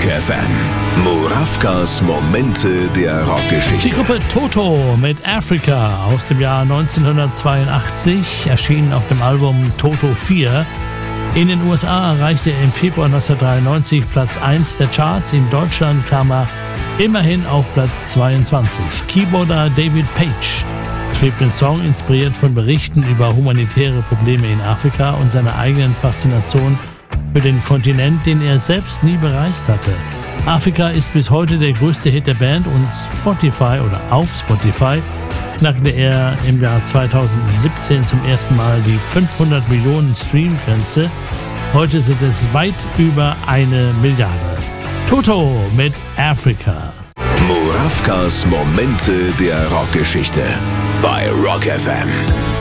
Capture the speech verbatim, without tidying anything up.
F M. Murawkas Momente der Rockgeschichte. Die Gruppe Toto mit Africa aus dem Jahr neunzehnhundertzweiundachtzig, erschienen auf dem Album Toto vier. In den U S A erreichte er im Februar neunzehnhundertdreiundneunzig Platz eins der Charts. In Deutschland kam er immerhin auf Platz zweiundzwanzig. Keyboarder David Page schrieb den Song, inspiriert von Berichten über humanitäre Probleme in Afrika und seiner eigenen Faszination für den Kontinent, den er selbst nie bereist hatte. Afrika ist bis heute der größte Hit der Band und Spotify oder auf Spotify knackte er im Jahr zweitausendsiebzehn zum ersten Mal die fünfhundert Millionen Stream-Grenze. Heute sind es weit über eine Milliarde. Toto mit Africa. Murawkas Momente der Rockgeschichte bei Rock F M.